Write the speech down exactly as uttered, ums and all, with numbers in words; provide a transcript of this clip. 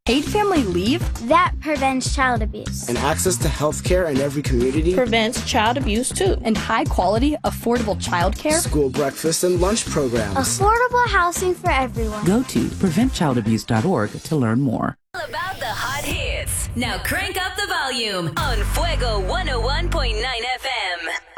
Paid family leave? That prevents child abuse. And access to health care in every community? Prevents child abuse, too. And high-quality, affordable child care? School breakfast and lunch programs. Affordable housing for everyone. Go to prevent child abuse dot org to learn more. All about the hot hits. Now crank up the volume on Fuego one oh one point nine F M.